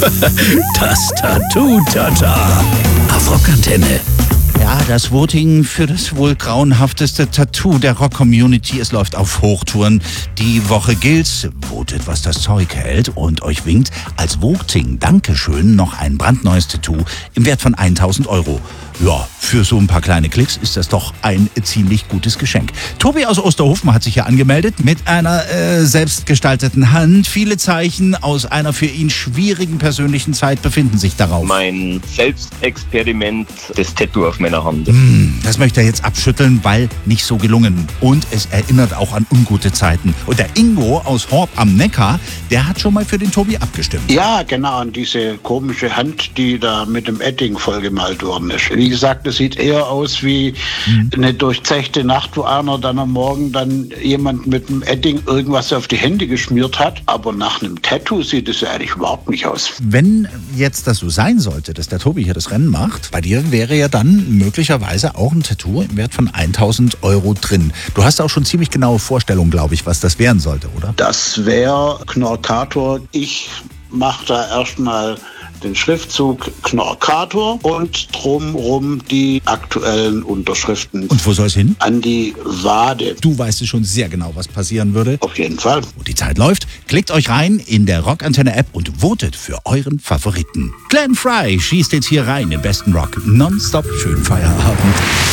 Das Tattoo-Tata. Auf Rockantenne. Ja, das Voting für das wohl grauenhafteste Tattoo der Rock-Community. Es läuft auf Hochtouren. Die Woche gilt's. Votet, was das Zeug hält. Und euch winkt als Voting-Dankeschön noch ein brandneues Tattoo im Wert von 1.000 Euro. Ja, für so ein paar kleine Klicks ist das doch ein ziemlich gutes Geschenk. Tobi aus Osterhofen hat sich hier angemeldet mit einer selbstgestalteten Hand. Viele Zeichen aus einer für ihn schwierigen persönlichen Zeit befinden sich darauf. Mein Selbstexperiment, das Tattoo auf meiner Hand. Das möchte er jetzt abschütteln, weil nicht so gelungen. Und es erinnert auch an ungute Zeiten. Und der Ingo aus Horb am Neckar, der hat schon mal für den Tobi abgestimmt. Ja, genau, an diese komische Hand, die da mit dem Edding vollgemalt worden ist. Wie gesagt, es sieht eher aus wie eine durchzechte Nacht, wo einer dann am Morgen dann jemand mit dem Edding irgendwas auf die Hände geschmiert hat. Aber nach einem Tattoo sieht es ja eigentlich überhaupt nicht aus. Wenn jetzt das so sein sollte, dass der Tobi hier das Rennen macht, bei dir wäre ja dann möglicherweise auch ein Tattoo im Wert von 1.000 Euro drin. Du hast auch schon ziemlich genaue Vorstellungen, glaube ich, was das werden sollte, oder? Das wäre Knorkator. Ich mache da erstmal den Schriftzug Knorkator und drumrum die aktuellen Unterschriften. Und wo soll es hin? An die Wade. Du weißt es schon sehr genau, was passieren würde. Auf jeden Fall. Und die Zeit läuft. Klickt euch rein in der Rockantenne-App und votet für euren Favoriten. Glenn Frey schießt jetzt hier rein im besten Rock. Nonstop schönen Feierabend.